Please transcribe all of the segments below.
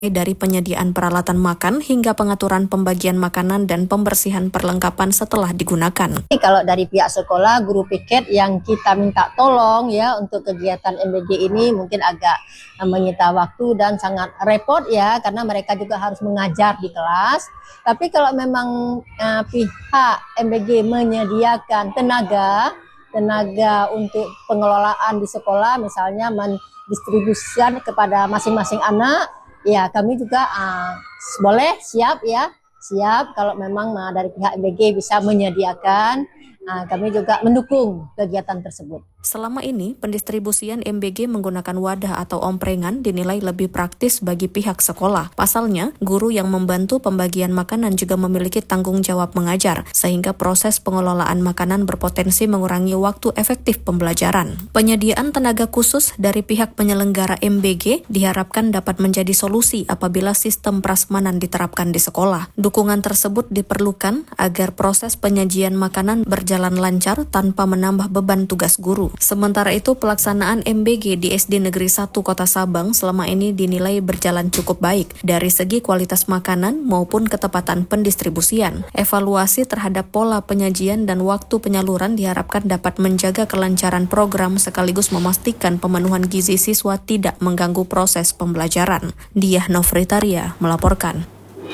dari penyediaan peralatan makan hingga pengaturan pembagian makanan dan pembersihan perlengkapan setelah digunakan. Kalau dari pihak sekolah, guru piket yang kita minta tolong ya untuk kegiatan MBG ini mungkin agak menyita waktu dan sangat repot ya, karena mereka juga harus mengajar di kelas. Tapi kalau memang pihak MBG menyediakan tenaga untuk pengelolaan di sekolah, misalnya mendistribusikan kepada masing-masing anak, ya kami juga boleh siap kalau memang dari pihak MBG bisa menyediakan, kami juga mendukung kegiatan tersebut. Selama ini, pendistribusian MBG menggunakan wadah atau omprengan dinilai lebih praktis bagi pihak sekolah. Pasalnya, guru yang membantu pembagian makanan juga memiliki tanggung jawab mengajar, sehingga proses pengelolaan makanan berpotensi mengurangi waktu efektif pembelajaran. Penyediaan tenaga khusus dari pihak penyelenggara MBG diharapkan dapat menjadi solusi apabila sistem prasmanan diterapkan di sekolah. Dukungan tersebut diperlukan agar proses penyajian makanan berjalan lancar tanpa menambah beban tugas guru. Sementara itu, pelaksanaan MBG di SD Negeri 1 Kota Sabang selama ini dinilai berjalan cukup baik dari segi kualitas makanan maupun ketepatan pendistribusian. Evaluasi terhadap pola penyajian dan waktu penyaluran diharapkan dapat menjaga kelancaran program sekaligus memastikan pemenuhan gizi siswa tidak mengganggu proses pembelajaran. Diah Novritaria melaporkan.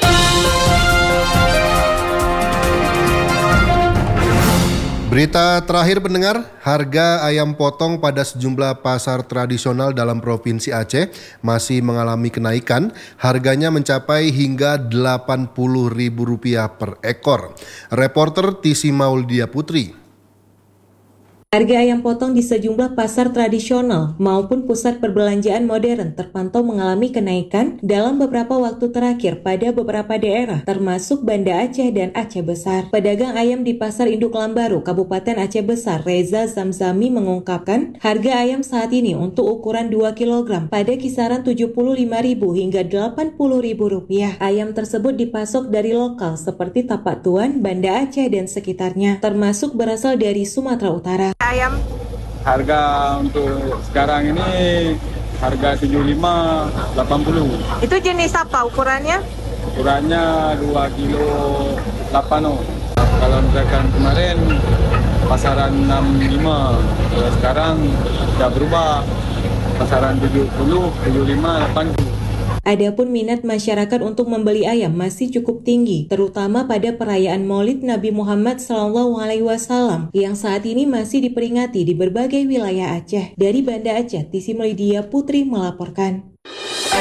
Berita terakhir pendengar, harga ayam potong pada sejumlah pasar tradisional dalam Provinsi Aceh masih mengalami kenaikan. Harganya mencapai hingga Rp80.000 per ekor. Reporter Tisi Maulia Putri. Harga ayam potong di sejumlah pasar tradisional maupun pusat perbelanjaan modern terpantau mengalami kenaikan dalam beberapa waktu terakhir pada beberapa daerah, termasuk Banda Aceh dan Aceh Besar. Pedagang ayam di Pasar Induk Lambaru, Kabupaten Aceh Besar, Reza Zamzami mengungkapkan harga ayam saat ini untuk ukuran 2 kg pada kisaran Rp75.000 hingga Rp80.000. Ayam tersebut dipasok dari lokal seperti Tapak Tuan, Banda Aceh dan sekitarnya, termasuk berasal dari Sumatera Utara. Ayam harga untuk sekarang ini harga 75-80. itu jenis apa ukurannya? Ukurannya 2 kilo 8. Kalau misalkan kemarin pasaran 65, kalau sekarang sudah berubah, pasaran 70, 75, 80. Adapun minat masyarakat untuk membeli ayam masih cukup tinggi, terutama pada perayaan Maulid Nabi Muhammad SAW yang saat ini masih diperingati di berbagai wilayah Aceh. Dari Banda Aceh, Tisi Maulia Putri melaporkan.